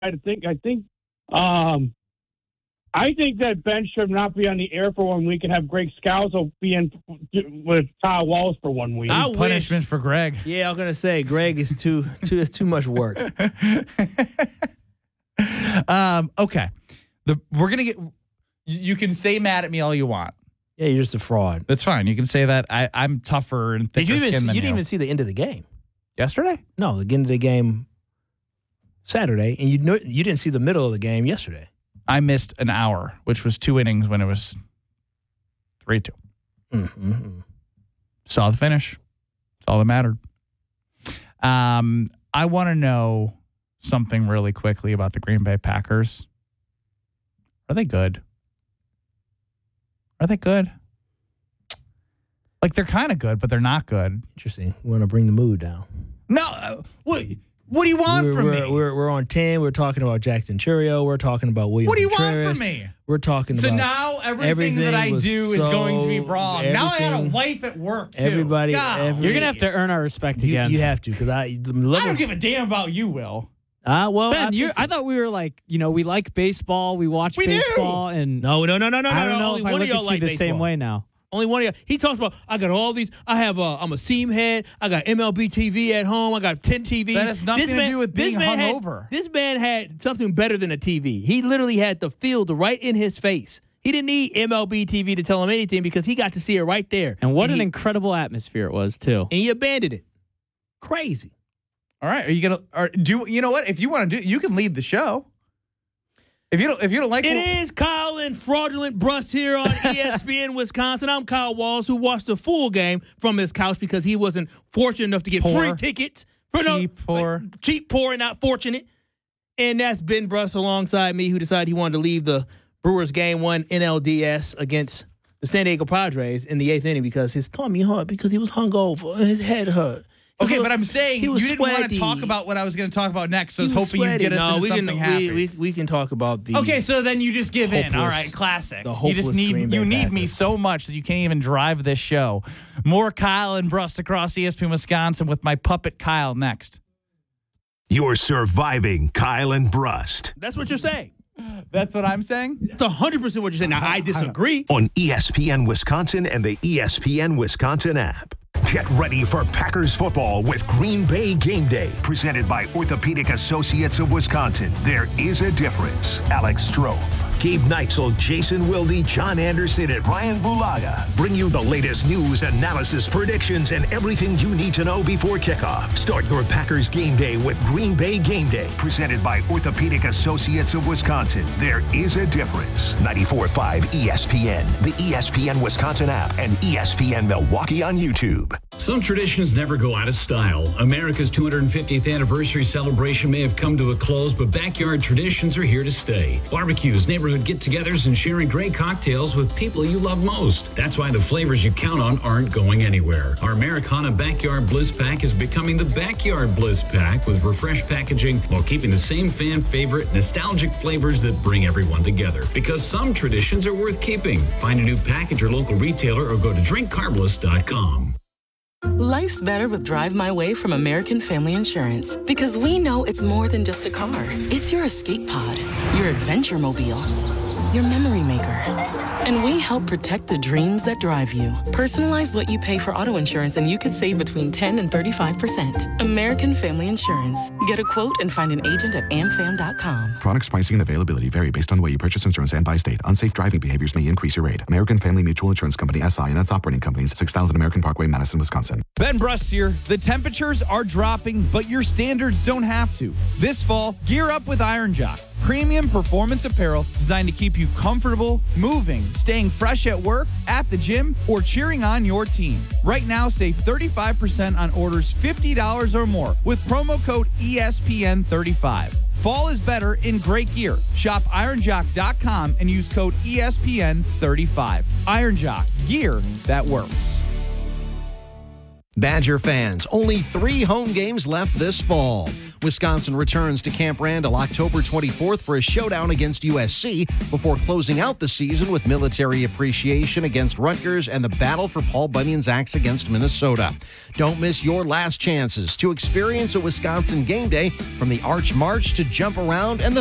I think that Ben should not be on the air for 1 week and have Greg Scalzo be in with Kyle Wallace for 1 week. Punishment for Greg. Yeah, I'm gonna say Greg is too much work. Okay. We're gonna get. You can stay mad at me all you want. Yeah, you're just a fraud. That's fine. You can say that. I'm tougher and thicker skin than you. You didn't even see the end of the game yesterday. No, the end of the game Saturday, and you didn't see the middle of the game yesterday. I missed an hour, which was 2 innings when it was 3-2. Mm-hmm. Saw the finish. That's all that mattered. I want to know something really quickly about the Green Bay Packers. Are they good? Are they good? Like, they're kind of good, but they're not good. Interesting. We want to bring the mood down. No. What do you want from me? We're on 10. We're talking about Jackson Churio. We're talking about William What do you Contreras. want from me? We're talking about... So now everything that I do is going to be wrong. Now I got a wife at work, too. You're going to have to earn our respect again. You have to, because I don't give a damn about you, Will. Well, Ben, I thought we were like, we like baseball. We watch baseball. And No. I don't know Only if I one look of y'all at like you the baseball. same way now. Only one of y'all. He talks about, I got all these. I'm a seam head. I got MLB TV at home. I got 10 TVs. That has nothing to do with being hungover. This man had something better than a TV. He literally had the field right in his face. He didn't need MLB TV to tell him anything because he got to see it right there. And what an incredible atmosphere it was, too. And he abandoned it. Crazy. All right. Are you going to do, you know what? If you want to do, you can lead the show. If you don't like it, is Kyle and Fraudulent Brust here on ESPN Wisconsin. I'm Kyle Walls, who watched the full game from his couch because he wasn't fortunate enough to get free tickets. Cheap, poor, and not fortunate. And that's Ben Brust alongside me, who decided he wanted to leave the Brewers Game 1 NLDS against the San Diego Padres in the 8th inning because his tummy hurt because he was hungover and his head hurt. Okay, but I'm saying you didn't sweaty. want to talk about what I was going to talk about next, so I was hoping you'd get us into something happy. We can talk about the Okay, so then you just give in. All right, classic. You just need me so much that you can't even drive this show. More Kyle and Brust across ESPN Wisconsin with my puppet Kyle next. You're surviving Kyle and Brust. That's what you're saying. That's what I'm saying? That's 100% what you're saying. Now, I disagree. On ESPN Wisconsin and the ESPN Wisconsin app. Get ready for Packers football with Green Bay Game Day, presented by Orthopedic Associates of Wisconsin. There is a difference. Alex Strofe, Gabe Neitzel, Jason Wilde, John Anderson, and Ryan Bulaga bring you the latest news, analysis, predictions, and everything you need to know before kickoff. Start your Packers Game Day with Green Bay Game Day, presented by Orthopedic Associates of Wisconsin. There is a difference. 94.5 ESPN, the ESPN Wisconsin app, and ESPN Milwaukee on YouTube. Some traditions never go out of style. America's 250th anniversary celebration may have come to a close, but backyard traditions are here to stay. Barbecues, neighborhood get-togethers, and sharing great cocktails with people you love most. That's why the flavors you count on aren't going anywhere. Our Americana Backyard Bliss Pack is becoming the Backyard Bliss Pack with refreshed packaging while keeping the same fan favorite nostalgic flavors that bring everyone together. Because some traditions are worth keeping. Find a new pack at your local retailer or go to drinkcarbliss.com. Life's better with Drive My Way from American Family Insurance because we know it's more than just a car. It's your escape pod, your adventure mobile, your memory maker. And we help protect the dreams that drive you. Personalize what you pay for auto insurance and you could save between 10 and 35%. American Family Insurance. Get a quote and find an agent at amfam.com. Products, pricing, and availability vary based on the way you purchase insurance and by state. Unsafe driving behaviors may increase your rate. American Family Mutual Insurance Company, SI, and its operating companies, 6000 American Parkway, Madison, Wisconsin. Ben Brust here. The temperatures are dropping, but your standards don't have to. This fall, gear up with Iron Jock. Premium performance apparel designed to keep you comfortable, moving, staying fresh at work, at the gym, or cheering on your team. Right now, save 35% on orders $50 or more with promo code ESPN35. Fall is better in great gear. Shop ironjock.com and use code ESPN35. Iron Jock, gear that works. Badger fans, only 3 home games left this fall. Wisconsin returns to Camp Randall October 24th for a showdown against USC before closing out the season with military appreciation against Rutgers and the battle for Paul Bunyan's axe against Minnesota. Don't miss your last chances to experience a Wisconsin game day from the Arch March to jump around and the